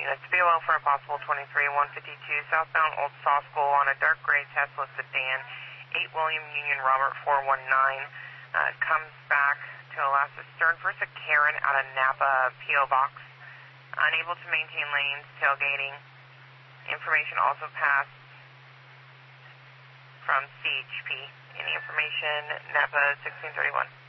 Units BOL for a possible 23-152 southbound Old Saw School on a dark gray Tesla sedan, 8 William Union Robert 419, comes back to Alaska Stern. First a Karen out of Napa P.O. Box, unable to maintain lanes, tailgating. Information also passed from CHP. Any information, Napa 1631.